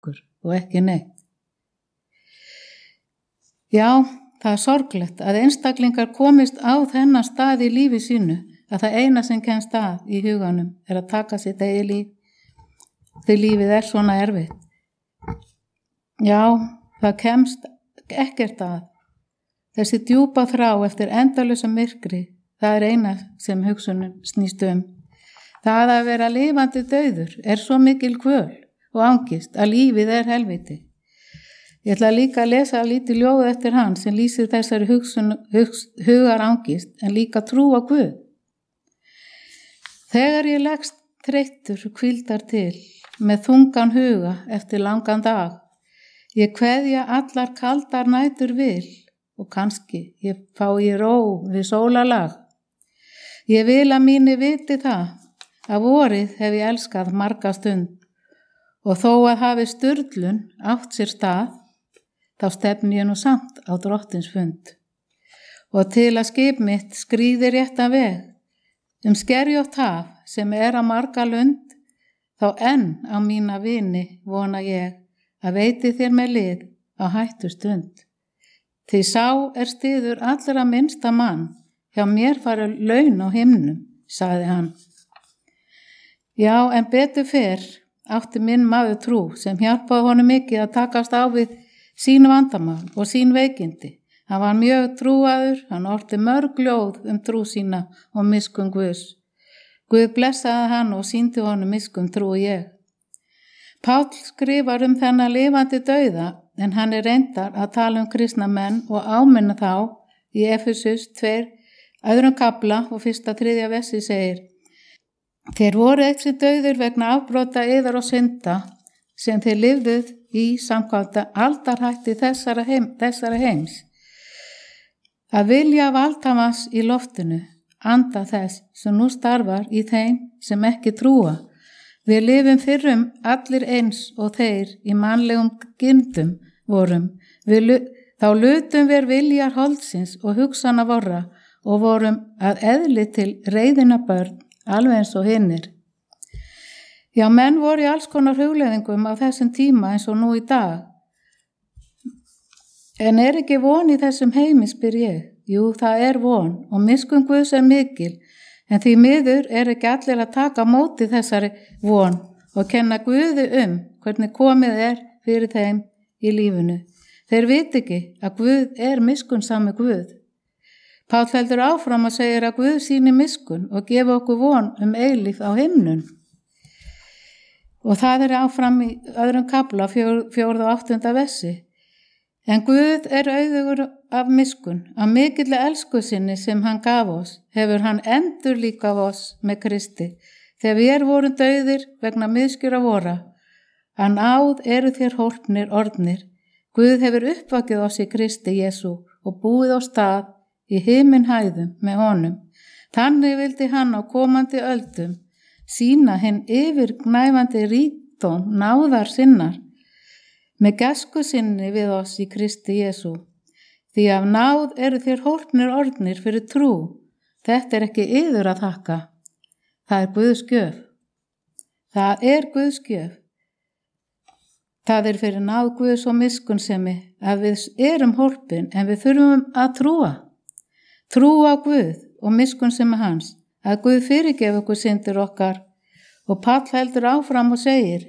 ykkur og ekki neitt. Já, það sorglegt að einstaklingar komist á þennan stað í lífi sínu að það eina sem kemst að í huganum að taka sitt eigið líf því lífið svona erfitt. Já, það kemst ekkert að. Þessi djúpa þrá eftir endalausa myrkri, það eina sem hugsunin snýst Það að vera lifandi dauður svo mikil kvöl og angist að lífið helviti. Ég ætla líka að lesa lítið ljóð eftir hann sem lýsir þessari hugar angist en líka trú á Guð. Þegar ég leggst þreyttur hvíldar til með þungan huga eftir langan dag, ég kveðja allar kaldar nætur vil og kannski ég fái ró við sólarlag. Ég vil að mínu viti það að vorið hef ég elskað marga stund og þó að hafi sturlun átt sér stað, þá stefni ég nú samt á drottins fund. Og til að skip mitt skríði réttan veg, skerjótt haf sem að marga lund, þá enn á mína vini vona ég að veiti þér með lið á hættu stund. Því sá styður allra minnsta mann, hjá mér fara laun á himnum, sagði hann. Já, en betur fer átti minn maður trú sem hjálpaði honum mikið að takast á við sín vandamál og sín veikindi. Hann var mjög trúaður, hann orti mörg ljóð trú sína og miskunn Guðs. Guð blessaði hann og sýndi honum miskunn trú ég. Páll skrifar þennan lifandi dauða en hann reyndar að tala kristna menn og áminna þá í Efesus 2, 2. kafla og 1.-3. versi segir: Þeir voru ekki dauðir vegna afbrota yðar og synda sem þeir lifðuð í samkvæmt aldarhætti þessara heims. Að vilja valdhafans í loftinu, anda þess sem nú starfar í þeim sem ekki trúa. Við lifum fyrrum allir eins og þeir í mannlegum gindum vorum. Þá lutum við viljar holdsins og hugsana vorra og vorum að eðli til reiðina börn, alveg eins og hinnir. Já, menn voru í alls konar hugleiðingum á þessum tíma eins og nú í dag. En ekki von í þessum heimi, spyr ég? Jú, það von og miskunn Guðs mikil, en því miður ekki allir að taka á móti þessari von og kenna Guði hvernig komið fyrir þeim í lífinu. Þeir viti ekki að Guð miskunnsami Guð. Páll heldur áfram að segja að Guð sýni miskunn og gefa okkur von eilífð á himnum. Og það áfram í 2. kafla 4. og 8. versi. En Guð auðugur af miskunn, af mikilli elsku sinni sem hann gaf oss, hefur hann endurlíkað oss með Kristi, þegar við vorum dauðir vegna misgjörða vora. Að náð þér hólpnir orðnir. Guð hefur uppvakið oss í Kristi Jesú og búið á stað í himinhæðum með honum. Þannig vildi hann á komandi öldum sýna hinn yfirgnæfandi ríkdóm náðar sinnar með gæsku sinni við oss í Kristi Jesú. Því af náð þér hólpnir orðnir fyrir trú. Þetta ekki yður að þakka. Það Guðs gjöf. Það Guðs gjöf. Það fyrir náð Guðs og miskunnsemi að við hólpin en við þurfum að trúa. Trú á Guð og miskunnsemi hans, að Guð fyrirgef okkur syndir okkar. Og Páll heldur áfram og segir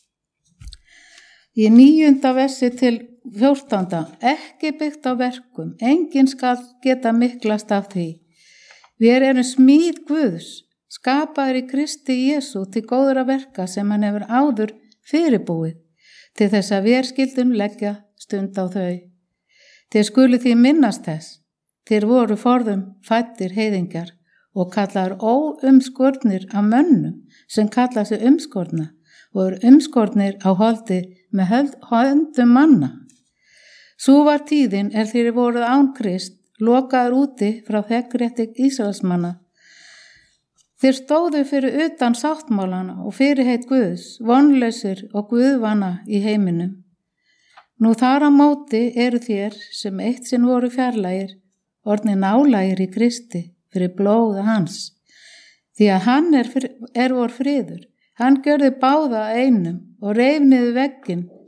í 9. versi til 14. Ekki byggt á verkum, enginn skal geta miklast af því. Við smíð Guðs, skapaðir í Kristi Jesú til góðra verka sem hann hefur áður fyrirbúið, til þess að við skildum leggja stund á þau. Þeir skulu því minnast þess. Þeir voru forðum fæddir heiðingjar og kallar óumskornir af mönnum sem kalla sig umskorna og umskornir á holdi með höndum manna. Sú var tíðin þeir voruð án Krist, lokaður úti frá þekkrétti Ísraelsmanna. Þeir stóðu fyrir utan sáttmálana og fyrirheit Guðs, vonlausir og guðvana í heiminum. Nú þar á móti þér sem eitt sinn voru fjarlægir, orðnir nálægir í Kristi fyrir blóða hans. Því að hann vor friður. Hann gjörði báða einum og reif niður vegginn